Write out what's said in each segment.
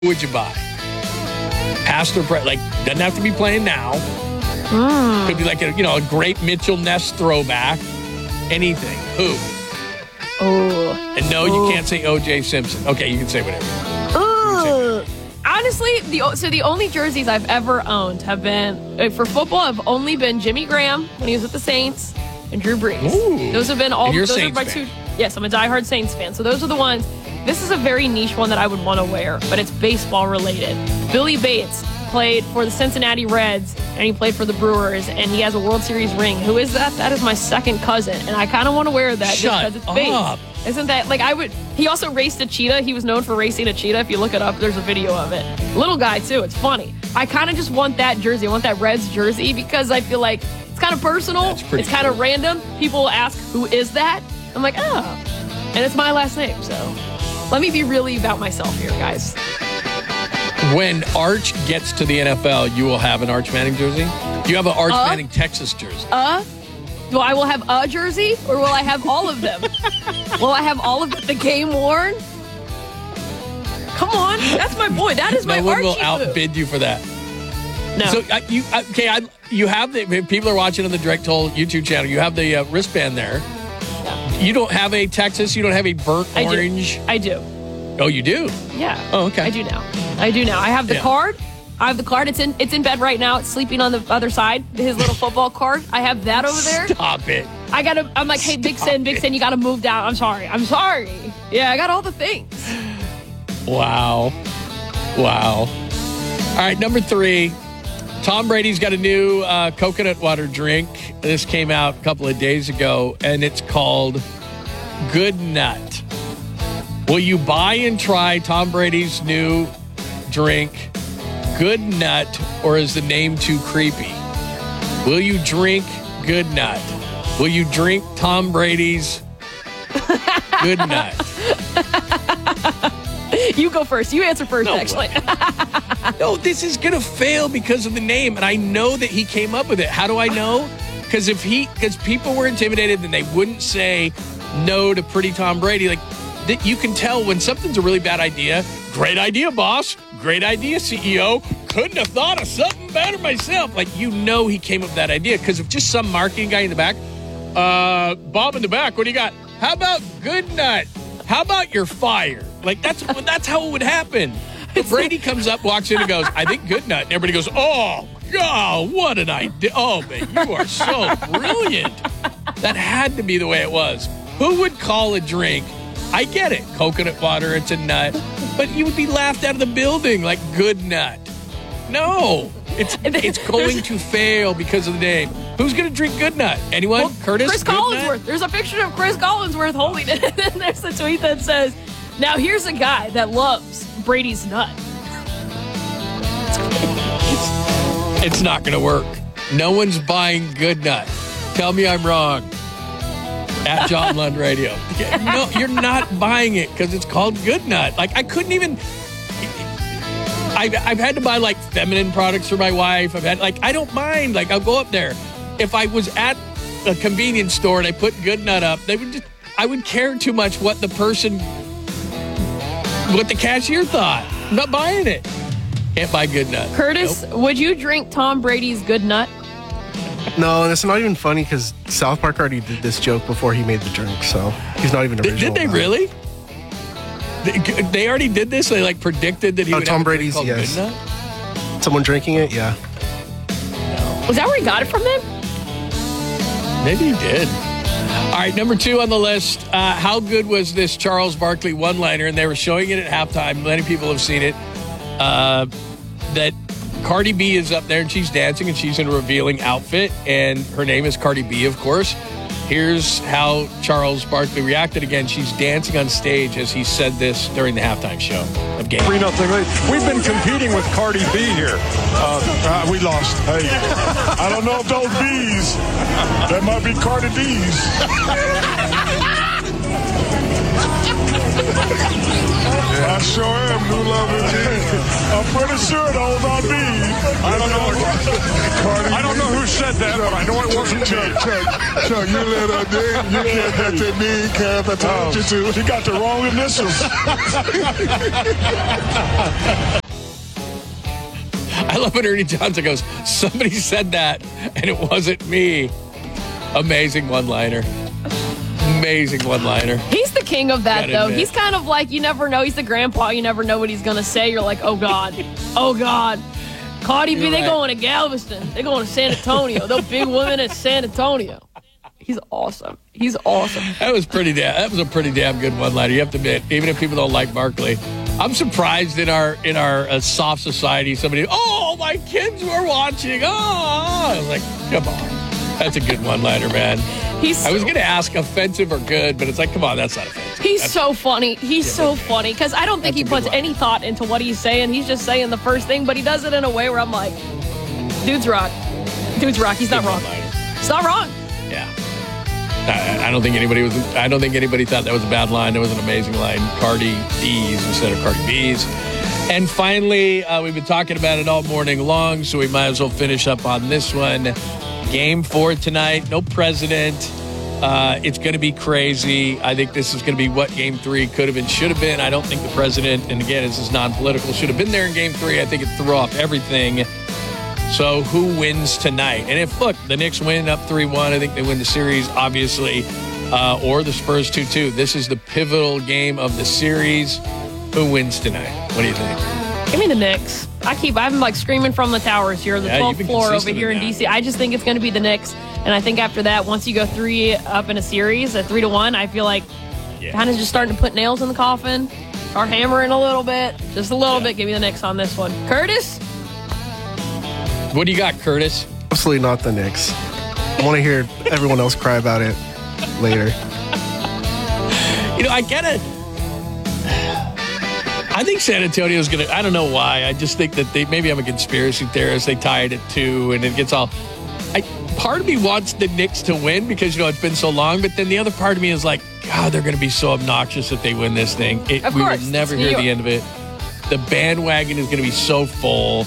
would you buy? Past or present? Like, doesn't have to be playing now. Could be like a great Mitchell Ness throwback. Anything. Who? Oh. And no, you can't say O.J. Simpson. Okay, you can say whatever. Honestly, the only jerseys I've ever owned have been, for football, have only been Jimmy Graham when he was with the Saints and Drew Brees. Ooh. Those have been all. And you're a those Saints are my fan. two. Yes, I'm a diehard Saints fan. So those are the ones. This is a very niche one that I would want to wear, but it's baseball related. Billy Bates played for the Cincinnati Reds, and he played for the Brewers, and he has a World Series ring. Who is that? That is my second cousin, and I kind of want to wear that Shut just because it's up. Bates. Isn't that, like, he also raced a cheetah. He was known for racing a cheetah. If you look it up, there's a video of it. Little guy, too. It's funny. I kind of just want that jersey. I want that Reds jersey because I feel like it's kind of personal. It's kind of random. People will ask, who is that? I'm like, oh. And it's my last name, so let me be really about myself here, guys. When Arch gets to the NFL, you will have an Arch Manning jersey? Do you have an Arch Manning Texas jersey? Do I will have a jersey, or will I have all of them? Will I have all of the game worn? Come on, that's my boy. That is my Archie. No one will outbid you for that. No. So you have the people are watching on the Direct Toll YouTube channel. You have the wristband there. Yeah. You don't have a Texas. You don't have a burnt orange. I do. Oh, you do? Yeah. Oh, okay. I do now. I have the card. I have the card. It's in bed right now. It's sleeping on the other side. His little football card. I have that over there. Stop it. I'm like, hey, Big Sin, you got to move down. I'm sorry. Yeah, I got all the things. Wow. All right, number 3. Tom Brady's got a new coconut water drink. This came out a couple of days ago, and it's called Good Nut. Will you buy and try Tom Brady's new drink, Good Nut, or is the name too creepy? Will you drink Good Nut? Will you drink Tom Brady's Good Nut? You go first. You answer first, actually. No, this is going to fail because of the name, and I know that he came up with it. How do I know? Because people were intimidated, then they wouldn't say no to pretty Tom Brady. Like, you can tell when something's a really bad idea. Great idea, boss. Great idea, CEO. Couldn't have thought of something better myself. Like, he came up with that idea because of just some marketing guy in the back. Bob in the back, what do you got? How about Good Nut? How about you're fired? Like, that's how it would happen. But Brady comes up, walks in, and goes, I think Good Nut. And everybody goes, oh, God, what an idea. Oh, man, you are so brilliant. That had to be the way it was. Who would call a drink? I get it. Coconut water, it's a nut. But you would be laughed out of the building like Good Nut. No. It's going to fail because of the name. Who's going to drink Good Nut? Anyone? Well, Curtis? Chris Collinsworth. There's a picture of Chris Collinsworth holding it. And then there's the tweet that says, now here's a guy that loves Brady's nut. It's not going to work. No one's buying Good Nut. Tell me I'm wrong. At John Lund Radio. No, you're not buying it because it's called Good Nut. Like, I couldn't even... I've had to buy, like, feminine products for my wife. I don't mind. Like, I'll go up there. If I was at a convenience store and I put Good Nut up, I would care too much what the cashier thought. I'm not buying it. Can't buy Good Nut. Curtis, Would you drink Tom Brady's Good Nut? No, and it's not even funny because South Park already did this joke before he made the drink, so he's not even original. Did they really? They already did this? They, predicted that he would Tom have Brady's, called yes. Good Nut? Someone drinking it? Yeah. Was that where he got it from then? Maybe he did. All right, number 2 on the list. How good was this Charles Barkley one-liner? And they were showing it at halftime. Many people have seen it. That Cardi B is up there, and she's dancing, and she's in a revealing outfit. And her name is Cardi B, of course. Here's how Charles Barkley reacted again. She's dancing on stage as he said this during the halftime show of game. 3-0. We've been competing with Cardi B here. We lost. Hey, I don't know if those B's, that might be Cardi D's. I sure am. New love indeed. I'm pretty sure those are bees. I don't know who said that, but I know it wasn't me. Chuck, you let her dig. You can't have that mean calf. I told you to. She got the wrong initials. I love when Ernie Johnson goes, somebody said that, and it wasn't me. Amazing one-liner. Amazing one-liner. He's the king of that, Gotta though. admit. He's kind of like, you never know. He's the grandpa. You never know what he's going to say. You're like, oh, God. Oh, God. Cardi B, You're they right. going to Galveston. They going to San Antonio. They're big women in San Antonio. He's awesome. He's awesome. That was a pretty damn good one-liner. You have to admit, even if people don't like Barkley. I'm surprised in our soft society, somebody, oh, my kids were watching. Oh, I was like, come on. That's a good one-liner, man. I was going to ask offensive or good, but it's like, come on, that's not offensive. He's so funny. He's so funny because I don't think he puts any thought into what he's saying. He's just saying the first thing, but he does it in a way where I'm like, dude's rock. Dude's rock. He's not wrong. It's not wrong. Yeah. I don't think anybody thought that was a bad line. That was an amazing line. Cardi D's instead of Cardi B's. And finally, we've been talking about it all morning long, so we might as well finish up on this one. Game 4 tonight. No president. It's going to be crazy. I think this is going to be what Game 3 could have and should have been. I don't think the president, and again, this is non-political, should have been there in Game 3. I think it threw off everything. So who wins tonight? And if, look, the Knicks win up 3-1, I think they win the series, obviously, or the Spurs 2-2. This is the pivotal game of the series. Who wins tonight? What do you think? Give me the Knicks. I'm like screaming from the towers here, the 12th floor over here in D.C. I just think it's going to be the Knicks. And I think after that, once you go 3 up in a series, at 3-1, I feel like kind of just starting to put nails in the coffin. Start hammering a little bit. Just a little bit. Give me the Knicks on this one. Curtis? What do you got, Curtis? Absolutely not the Knicks. I want to hear everyone else cry about it later. You know, I get it. I think San Antonio's going to, I don't know why. I just think that maybe I'm a conspiracy theorist. They tied at 2 and it gets all, part of me wants the Knicks to win because, you know, it's been so long. But then the other part of me is like, God, they're going to be so obnoxious if they win this thing. We will never hear the end of it. The bandwagon is going to be so full.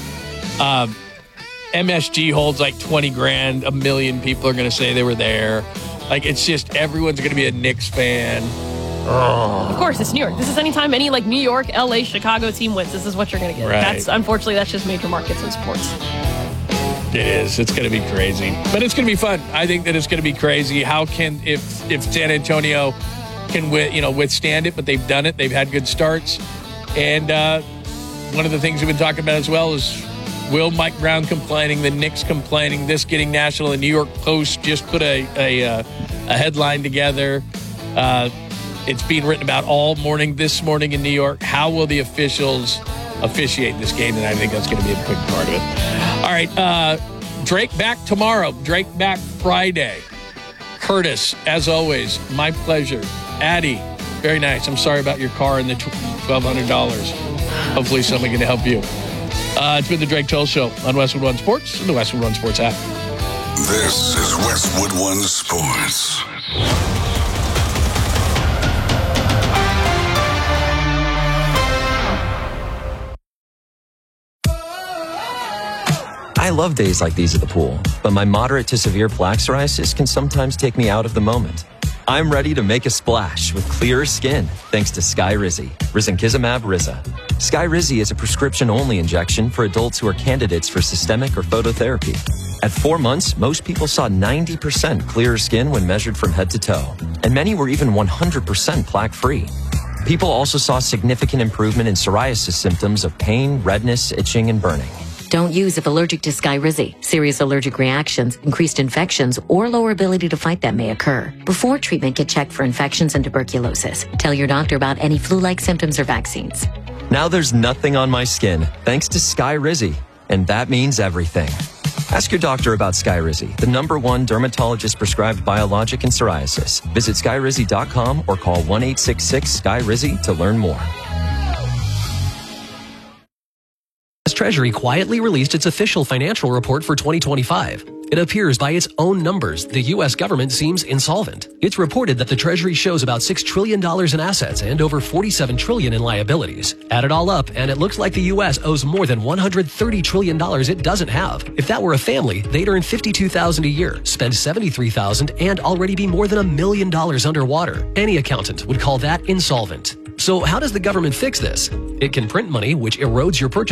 MSG holds like 20 grand. 1 million people are going to say they were there. Like, it's just, everyone's going to be a Knicks fan. Of course, it's New York. This is anytime any like New York, LA, Chicago team wins. This is what you're going to get. Right. Unfortunately, that's just major markets in sports. It is. It's going to be crazy. But it's going to be fun. I think that it's going to be crazy. How can, if San Antonio can withstand it, but they've done it. They've had good starts. And one of the things we've been talking about as well is Will Mike Brown complaining, the Knicks complaining, this getting national. The New York Post just put a headline together. It's being written about all morning, this morning in New York. How will the officials officiate this game? And I think that's going to be a big part of it. All right, Drake back tomorrow. Drake back Friday. Curtis, as always, my pleasure. Addie, very nice. I'm sorry about your car and the $1,200. Hopefully somebody can help you. It's been the Drake Toll Show on Westwood One Sports and the Westwood One Sports app. This is Westwood One Sports. I love days like these at the pool, but my moderate to severe plaque psoriasis can sometimes take me out of the moment. I'm ready to make a splash with clearer skin thanks to Skyrizi, Risankizumab Riza. Skyrizi is a prescription-only injection for adults who are candidates for systemic or phototherapy. At 4 months, most people saw 90% clearer skin when measured from head to toe, and many were even 100% plaque-free. People also saw significant improvement in psoriasis symptoms of pain, redness, itching, and burning. Don't use if allergic to Skyrizi. Serious allergic reactions, increased infections, or lower ability to fight them may occur. Before treatment, get checked for infections and tuberculosis. Tell your doctor about any flu-like symptoms or vaccines. Now there's nothing on my skin thanks to Skyrizi, and that means everything. Ask your doctor about Skyrizi, the #1 dermatologist-prescribed biologic in psoriasis. Visit Skyrizi.com or call 1-866-SKY-RIZI to learn more. Treasury quietly released its official financial report for 2025. It appears by its own numbers, the U.S. government seems insolvent. It's reported that the Treasury shows about $6 trillion in assets and over $47 trillion in liabilities. Add it all up, and it looks like the U.S. owes more than $130 trillion it doesn't have. If that were a family, they'd earn $52,000 a year, spend $73,000, and already be more than $1 million underwater. Any accountant would call that insolvent. So how does the government fix this? It can print money, which erodes your purchase